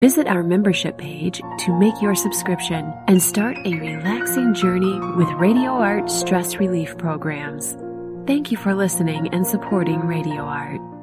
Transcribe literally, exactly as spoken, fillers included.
Visit our membership page to make your subscription and start a relaxing journey with Radio Art stress relief programs. Thank you for listening and supporting Radio Art.